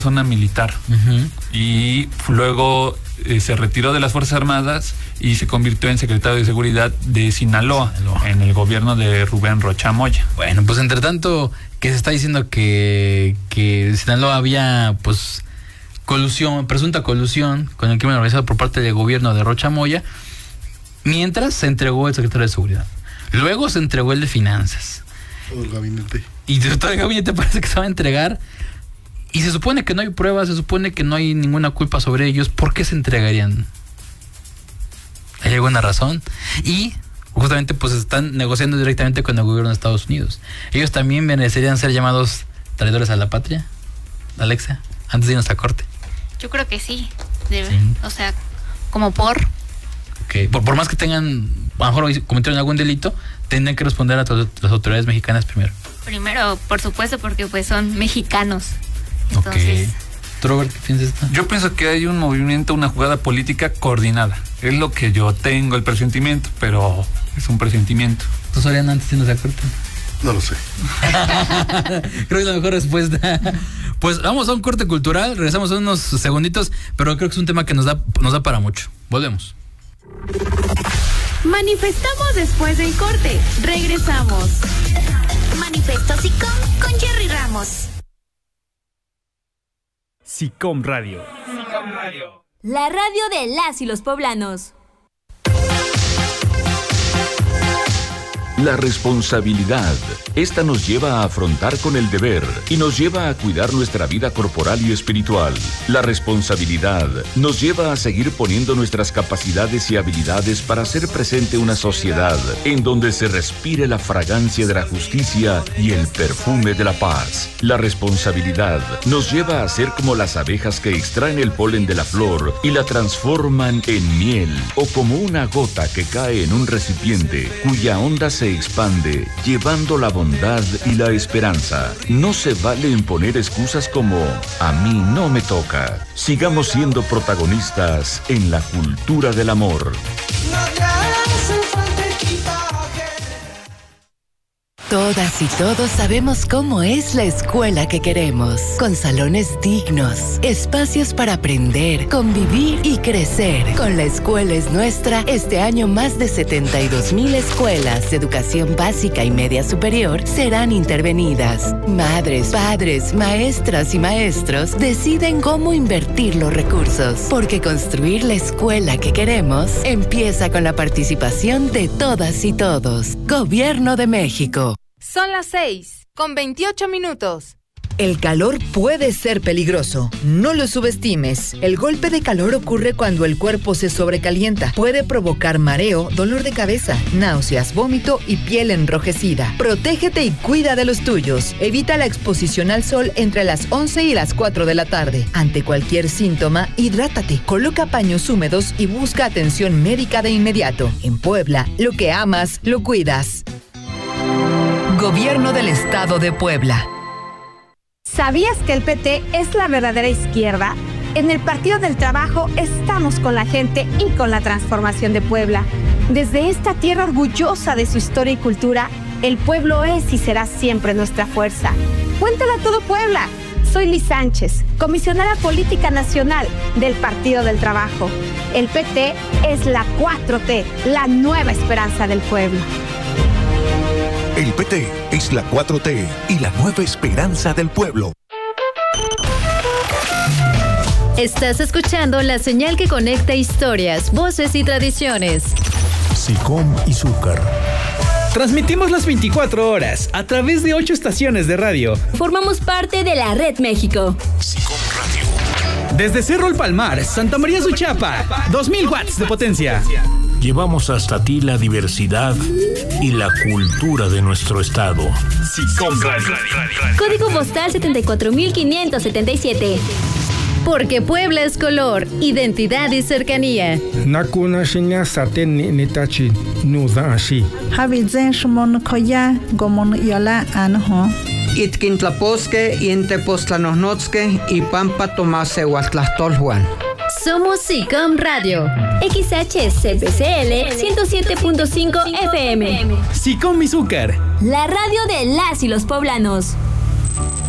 zona militar. Y luego se retiró de las Fuerzas Armadas y se convirtió en secretario de Seguridad de Sinaloa, en el gobierno de Rubén Rocha Moya. Bueno, pues entre tanto que se está diciendo que en Sinaloa había pues presunta colusión con el crimen organizado por parte del gobierno de Rocha Moya, mientras se entregó el secretario de Seguridad. Luego se entregó el de Finanzas. Todo el gabinete. Y todo el gabinete parece que se va a entregar. Y se supone que no hay pruebas, se supone que no hay ninguna culpa sobre ellos. ¿Por qué se entregarían? ¿Hay alguna razón? Y justamente pues están negociando directamente con el gobierno de Estados Unidos. ¿Ellos también merecerían ser llamados traidores a la patria, Alexa, antes de irnos a corte? Yo creo que sí. O sea, como por... Okay. Por más que tengan, a lo mejor cometieron algún delito, tendrán que responder a las autoridades mexicanas primero. Primero, por supuesto, porque pues son mexicanos. Entonces... ¿Tú, Robert, qué piensas esto? Yo pienso que hay un movimiento, una jugada política coordinada. Es lo que yo tengo el presentimiento, pero es un presentimiento. ¿Tú, Soriano, antes de irnos a corte? No lo sé. Creo que es la mejor respuesta. Pues vamos a un corte cultural, regresamos en unos segunditos, pero creo que es un tema que nos da para mucho. Volvemos. Manifestamos después del corte. Regresamos. Manifesto SICOM con Jerry Ramos. SICOM Radio. La radio de las y los poblanos. La responsabilidad. Esta nos lleva a afrontar con el deber y nos lleva a cuidar nuestra vida corporal y espiritual. La responsabilidad nos lleva a seguir poniendo nuestras capacidades y habilidades para hacer presente una sociedad en donde se respire la fragancia de la justicia y el perfume de la paz. La responsabilidad nos lleva a ser como las abejas que extraen el polen de la flor y la transforman en miel, o como una gota que cae en un recipiente cuya onda se expande, llevando la bondad y la esperanza. No se vale imponer excusas como a mí no me toca. Sigamos siendo protagonistas en la cultura del amor. Todas y todos sabemos cómo es la escuela que queremos, con salones dignos, espacios para aprender, convivir y crecer. Con La Escuela es Nuestra, este año más de 72,000 escuelas de educación básica y media superior serán intervenidas. Madres, padres, maestras y maestros deciden cómo invertir los recursos, porque construir la escuela que queremos empieza con la participación de todas y todos. Gobierno de México. Son las 6:28. El calor puede ser peligroso. No lo subestimes. El golpe de calor ocurre cuando el cuerpo se sobrecalienta. Puede provocar mareo, dolor de cabeza, náuseas, vómito y piel enrojecida. Protégete y cuida de los tuyos. Evita la exposición al sol entre las 11 y las 4 de la tarde. Ante cualquier síntoma, hidrátate, coloca paños húmedos y busca atención médica de inmediato. En Puebla, lo que amas, lo cuidas. Gobierno del Estado de Puebla. ¿Sabías que el PT es la verdadera izquierda? En el Partido del Trabajo estamos con la gente y con la transformación de Puebla. Desde esta tierra orgullosa de su historia y cultura, el pueblo es y será siempre nuestra fuerza. Cuéntale a todo Puebla. Soy Liz Sánchez, comisionada política nacional del Partido del Trabajo. El PT es la 4T, la nueva esperanza del pueblo. El PT es la 4T y la nueva esperanza del pueblo. Estás escuchando la señal que conecta historias, voces y tradiciones. SICOM y Zúcar. Transmitimos las 24 horas a través de 8 estaciones de radio. Formamos parte de la Red México. SICOM Radio. Desde Cerro El Palmar, Santa María Suchapa, 2000 watts de potencia. Llevamos hasta ti la diversidad y la cultura de nuestro estado. SICOM Radio. Código postal 74577. Porque Puebla es color, identidad y cercanía. Nakuna shinya saten nitachi nuda ashi. Habizen shmon koya gomon yala anho. Itkintlaposque y Entepoztlanohnotske y Pampa Tomase Huatlastolhuan. Somos SICOM Radio. XHCPCL 107.5 FM. SICOM y Zúcar. La radio de las y los poblanos.